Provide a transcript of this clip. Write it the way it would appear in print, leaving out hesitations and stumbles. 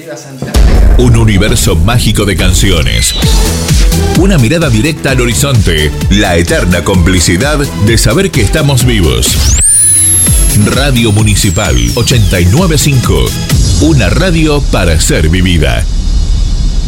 Un universo mágico de canciones. Una mirada directa al horizonte. La eterna complicidad de saber que estamos vivos. Radio Municipal 895. Una radio para ser vivida.